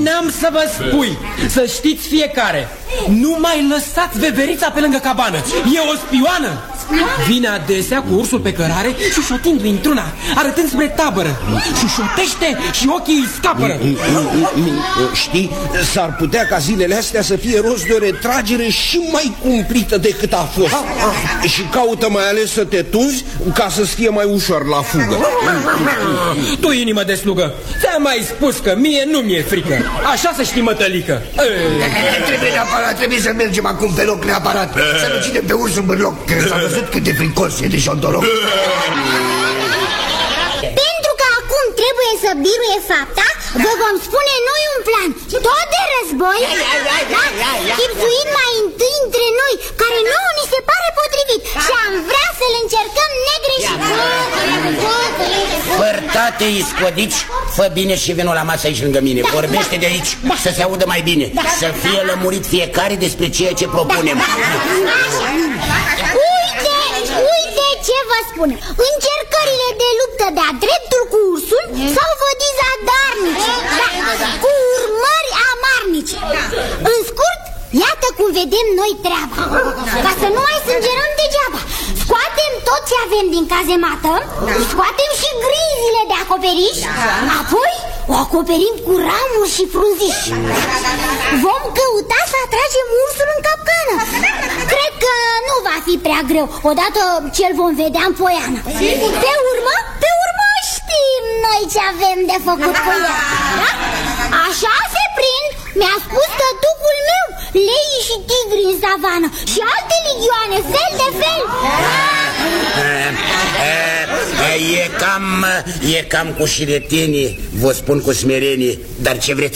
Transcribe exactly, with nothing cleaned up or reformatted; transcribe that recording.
Veneam să vă spui, să știți fiecare, nu mai lăsați veverița pe lângă cabană. E o spioană. Vine adesea cu ursul pe cărare, șușotindu-i într-una, arătând spre tabără. Șușotește și ochii îi scapără. Știi, s-ar putea ca zilele astea să fie rost de o retragere și mai cumplită decât a fost. Și caută mai ales să te tunzi ca să-ți fie mai ușor la fugă. Tu, inimă de slugă, ți-am mai spus că mie nu mi-e frică. Așa să știi, mătălică. Trebuie neapărat, trebuie să mergem acum pe loc neapărat. Să nu ținem pe urs în bârloc, că s-a văzut cât de fricos e de șondoroc. Pentru că acum trebuie să biruie fapta, vă vom spune noi un plan, tot de război, chipzuit mai întâi între noi, care nouă ni se pare potrivit și am vrea să-l încercăm negreșit. Fărtate, iscodici, fă bine și vină la masă aici lângă mine. Vorbește de aici, să se audă mai bine, să fie lămurit fiecare despre ceea ce propunem. Uite, uite ce vă spun. Încercările de luptă de-a dreptul cu ursul s-au vădit zadarnice, da, cu urmări amarnice. În scurt, iată cum vedem noi treaba. Ca să nu mai sângerăm degeaba, scoatem tot ce avem din cazemată, scoatem și grizile de acoperiș, apoi o acoperim cu ramuri și frunziși. Vom căuta să atragem ursul în capcană. Cred că nu va fi prea greu, odată ce-l vom vedea în poiană. Pe urmă, pe urmă știm noi ce avem de făcut cu el, da? Așa se prind, mi-a spus tătucul meu, lei și tigri în savană și alte ligioane, fel de fel. E cam, e cam cu șiretenie, vă spun cu smerenie, dar ce vreți